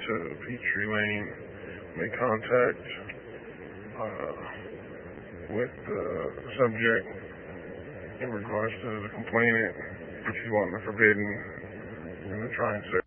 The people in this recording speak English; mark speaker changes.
Speaker 1: to Peachtree Lane, make contact with the subject in regards to the complainant if she's wanting the forbidden and the trying sex.